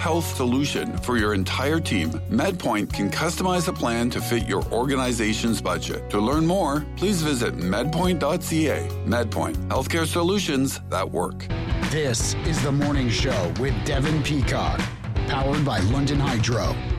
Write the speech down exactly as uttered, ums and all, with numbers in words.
health solution for your entire team, MedPoint can customize a plan to fit your organization's budget. To learn more, please visit medpoint dot c a. MedPoint, healthcare solutions that work. This is The Morning Show with Devin Peacock, powered by London Hydro.